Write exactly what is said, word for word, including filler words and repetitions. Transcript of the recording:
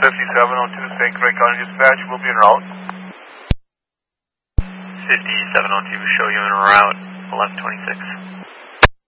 fifty-seven oh two, Saint Croix County Dispatch, we'll be en route. fifty-seven oh two, show you en route, eleven twenty-six.